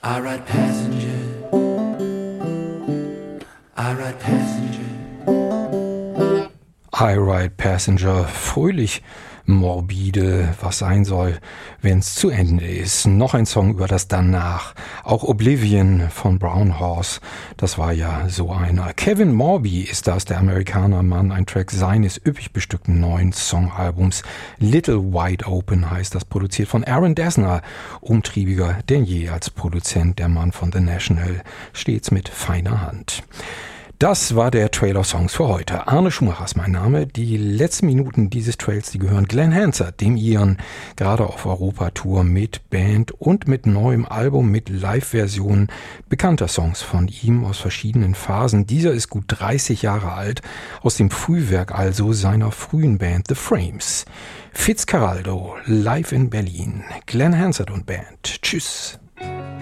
I ride passenger, I ride passenger. I Ride Passenger, fröhlich, morbide, was sein soll, wenn es zu Ende ist. Noch ein Song über das Danach. Auch Oblivion von Brown Horse, das war ja so einer. Kevin Morby ist das, der Amerikaner-Mann, ein Track seines üppig bestückten neuen Songalbums. Little Wide Open heißt das, produziert von Aaron Dessner, umtriebiger denn je als Produzent, der Mann von The National, stets mit feiner Hand. Das war der Trail of Songs für heute. Arne Schumacher ist mein Name. Die letzten Minuten dieses Trails, die gehören Glenn Hansard, dem Iren, gerade auf Europatour mit Band und mit neuem Album, mit Live-Versionen bekannter Songs von ihm aus verschiedenen Phasen. Dieser ist gut 30 Jahre alt, aus dem Frühwerk also seiner frühen Band The Frames. Fitzcarraldo, live in Berlin. Glenn Hansard und Band. Tschüss.